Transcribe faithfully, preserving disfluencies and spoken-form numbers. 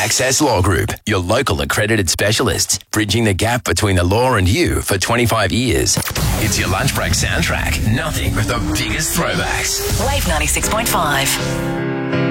Access Law Group, your local accredited specialists, bridging the gap between the law and you for twenty-five years. It's your lunch break soundtrack. Nothing but the biggest throwbacks. Wave ninety-six point five.